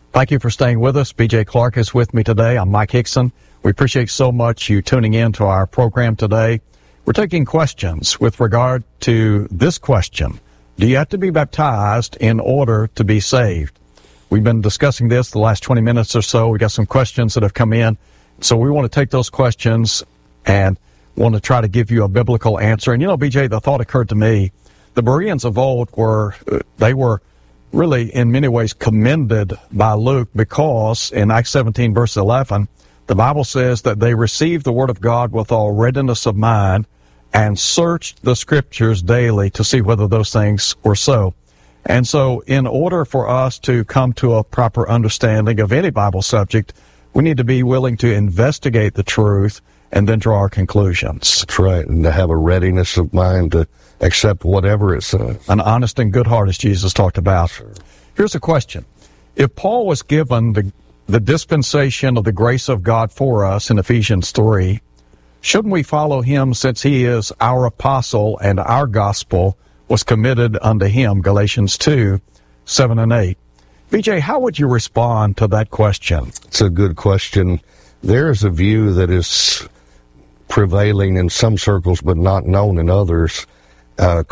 Thank you for staying with us. B.J. Clark is with me today. I'm Mike Hickson. We appreciate so much you tuning in to our program today. We're taking questions with regard to this question. Do you have to be baptized in order to be saved? We've been discussing this the last 20 minutes or so. We got some questions that have come in. So we want to take those questions and want to try to give you a biblical answer. And, BJ, the thought occurred to me, the Bereans of old were really in many ways commended by Luke because in Acts 17, verse 11, the Bible says that they received the word of God with all readiness of mind and searched the scriptures daily to see whether those things were so. And so in order for us to come to a proper understanding of any Bible subject, we need to be willing to investigate the truth and then draw our conclusions. That's right, and to have a readiness of mind to accept whatever it says. An honest and good heart, as Jesus talked about. Sure. Here's a question. If Paul was given the dispensation of the grace of God for us in Ephesians 3, shouldn't we follow him since he is our apostle and our gospel was committed unto him, Galatians 2, 7 and 8. BJ, how would you respond to that question? It's a good question. There's a view that is prevailing in some circles but not known in others,